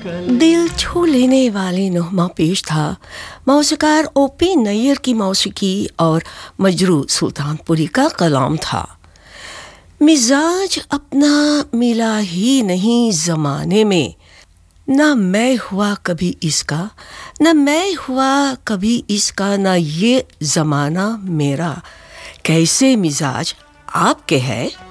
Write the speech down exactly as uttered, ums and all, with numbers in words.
दिल छू लेने वाली नगमा पेश था मौसीकार ओ पी नैयर की मौसीकी और मजरू सुल्तानपुरी का कलाम था। मिजाज अपना मिला ही नहीं ज़माने में, ना मैं हुआ कभी इसका, ना मैं हुआ कभी इसका, ना ये ज़माना मेरा। कैसे मिजाज आपके है?